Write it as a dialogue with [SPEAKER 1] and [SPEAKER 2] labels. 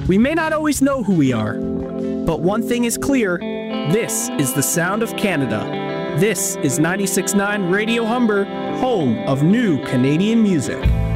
[SPEAKER 1] We may not always know who we are, but one thing is clear: this is the sound of Canada. This is 96.9 Radio Humber, home of new Canadian music.